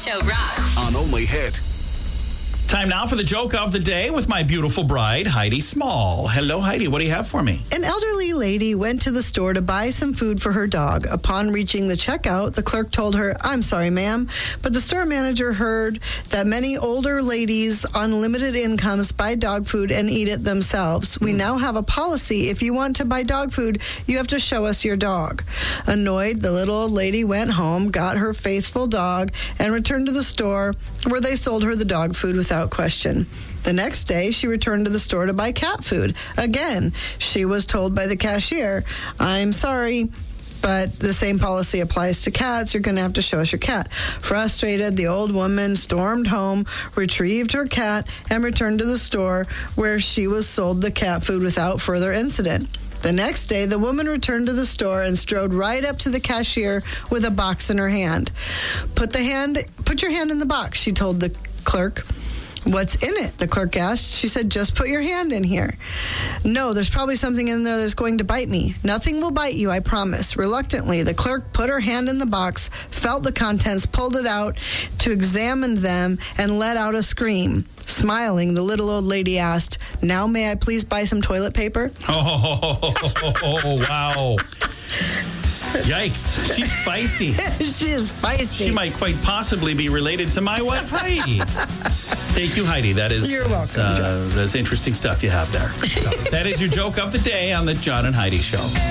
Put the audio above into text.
Show rocks. On Only Hit. Time now for the joke of the day with my beautiful bride, Heidi Small. Hello, Heidi. What do you have for me? An elderly lady went to the store to buy some food for her dog. Upon reaching the checkout, the clerk told her, "I'm sorry, ma'am, but the store manager heard that many older ladies on limited incomes buy dog food and eat it themselves. We now have a policy. If you want to buy dog food, you have to show us your dog." Annoyed, the little old lady went home, got her faithful dog, and returned to the store where they sold her the dog food without question. The next day, she returned to the store to buy cat food. Again, she was told by the cashier, "I'm sorry, but the same policy applies to cats. You're going to have to show us your cat." Frustrated, the old woman stormed home, retrieved her cat, and returned to the store where she was sold the cat food without further incident. The next day, the woman returned to the store and strode right up to the cashier with a box in her hand. Put your hand in the box," she told the clerk. "What's in it?" the clerk asked. She said, "Just put your hand in here." "No, there's probably something in there that's going to bite me." "Nothing will bite you, I promise." Reluctantly, the clerk put her hand in the box, felt the contents, pulled it out to examine them, and let out a scream. Smiling, the little old lady asked, "Now may I please buy some toilet paper?" Oh, wow. Yikes. She's feisty. She is feisty. She might quite possibly be related to my wife, Heidi. Thank you, Heidi. You're welcome, John. That's interesting stuff you have there. So, that is your joke of the day on the John and Heidi Show.